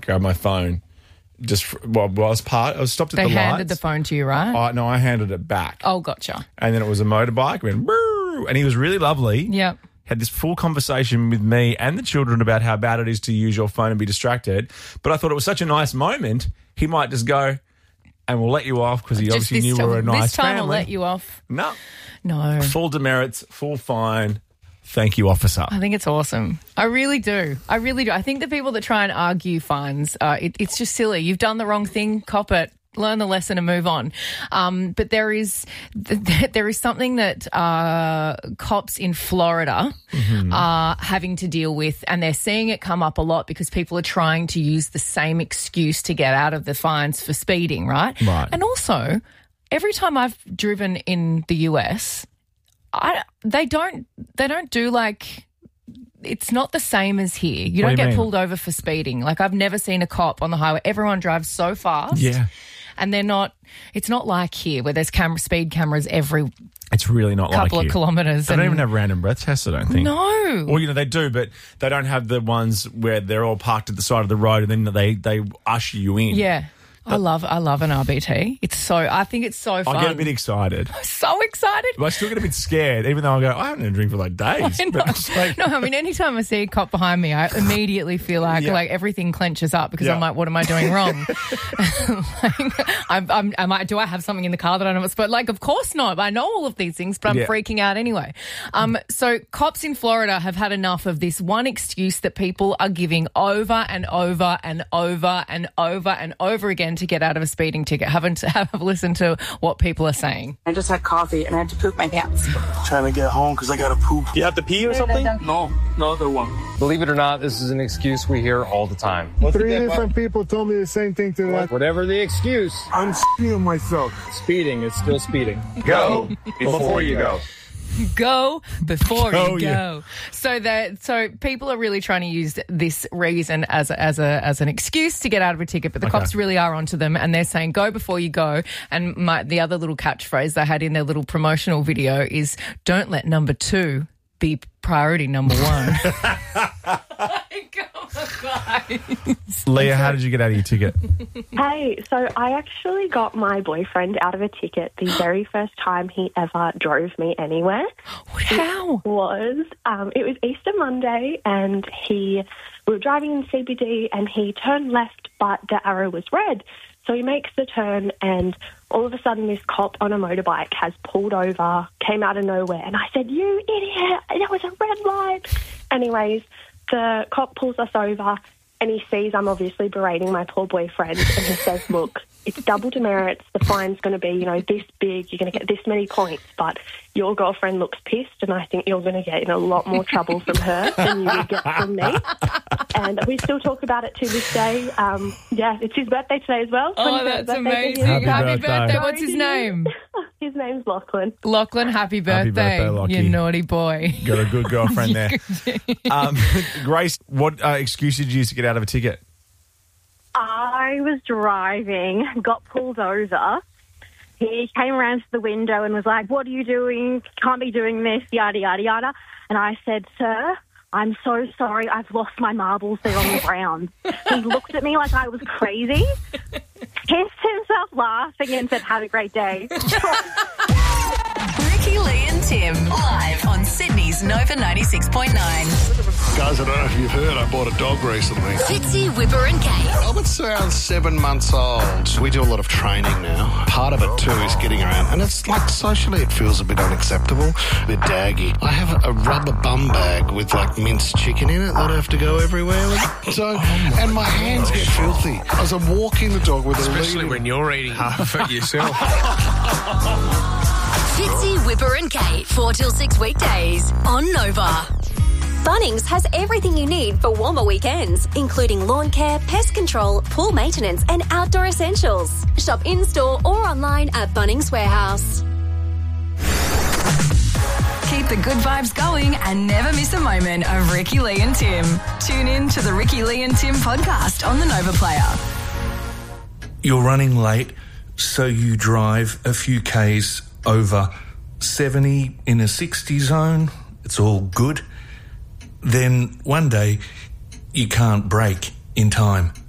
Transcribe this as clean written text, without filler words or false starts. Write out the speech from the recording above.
grab my phone. I was stopped at the lights. They handed the phone to you, right? No, I handed it back. Oh, gotcha. And then it was a motorbike, went brrr, and he was really lovely. Yep. Had this full conversation with me and the children about how bad it is to use your phone and be distracted. But I thought it was such a nice moment, he might just go, and we'll let you off because he obviously knew we were a nice family. This time I'll let you off. No. Full demerits, full fine. Thank you, officer. I think it's awesome. I really do. I think the people that try and argue fines, it's just silly. You've done the wrong thing, cop it. Learn the lesson and move on. But there is something that cops in Florida are having to deal with, and they're seeing it come up a lot because people are trying to use the same excuse to get out of the fines for speeding, right? Right. And also, every time I've driven in the US, they don't do like... It's not the same as here. You don't get pulled over for speeding. Like, I've never seen a cop on the highway. Everyone drives so fast. Yeah. And it's not like here where there's speed cameras every It's really not like couple of kilometres. They don't even have random breath tests, I don't think. No. Well, they do, but they don't have the ones where they're all parked at the side of the road and then they usher you in. Yeah. I love an RBT. I think it's so fun. I get a bit excited. So excited. But I still get a bit scared, even though I haven't had a drink for like days. Anytime I see a cop behind me, I immediately feel like everything clenches up because I'm like, what am I doing wrong? Do I have something in the car that I don't know? But of course not. I know all of these things, but I'm freaking out anyway. So cops in Florida have had enough of this one excuse that people are giving over and over and over and over and over again to get out of a speeding ticket. Have a listen to what people are saying. I just had coffee and I had to poop my pants. Trying to get home because I got to poop. You have to pee or something? No, there won't. Believe it or not, this is an excuse we hear all the time. Three different people told me the same thing to that. Whatever the excuse. I'm s***ing myself. Speeding is still speeding. Go before you go. Go before you go. Yeah. So people are really trying to use this reason as an excuse to get out of a ticket, but the cops really are onto them, and they're saying go before you go. And the other little catchphrase they had in their little promotional video is "Don't let number 2 be priority number 1." Leah, how did you get out of your ticket? Hey, so I actually got my boyfriend out of a ticket the very first time he ever drove me anywhere. How? It was Easter Monday, and we were driving in CBD, and he turned left, but the arrow was red. So he makes the turn, and all of a sudden this cop on a motorbike has pulled over, came out of nowhere, and I said, "You idiot, there was a red light." Anyways, the cop pulls us over, and he sees I'm obviously berating my poor boyfriend, and he says, "Look, it's double demerits. The fine's going to be, this big. You're going to get this many points, but your girlfriend looks pissed, and I think you're going to get in a lot more trouble from her than you would get from me." And we still talk about it to this day. It's his birthday today as well. Oh, that's amazing. Happy birthday. What's his name? His name's Lachlan. Lachlan, happy birthday, Lockie. you naughty boy. Got a good girlfriend there. Grace, what excuse did you use to get out of a ticket? I was driving, got pulled over. He came around to the window and was like, "What are you doing? Can't be doing this, yada, yada, yada." And I said, "Sir, I'm so sorry. I've lost my marbles. They're on the ground." He looked at me like I was crazy, kissed himself laughing and said, "Have a great day." Ricky, Lee and Tim, live on Sydney's Nova 96.9. Guys, I don't know if you've heard, I bought a dog recently. Fitzy, Whipper and Kate. Albert's around 7 months old. We do a lot of training now. Part of it, too, is getting around. And it's like socially it feels a bit unacceptable, a bit daggy. I have a rubber bum bag with like minced chicken in it that I have to go everywhere with. So, and my hands get filthy as I'm walking the dog with especially when you're eating half of it yourself. Fitzy, Whipper and Kate, 4 till 6 weekdays on Nova. Bunnings has everything you need for warmer weekends, including lawn care, pest control, pool maintenance and outdoor essentials. Shop in-store or online at Bunnings Warehouse. Keep the good vibes going and never miss a moment of Ricky, Lee and Tim. Tune in to the Ricky, Lee and Tim podcast on the Nova Player. You're running late, so you drive a few Ks over 70 in a 60 zone. It's all good. Then one day you can't brake in time.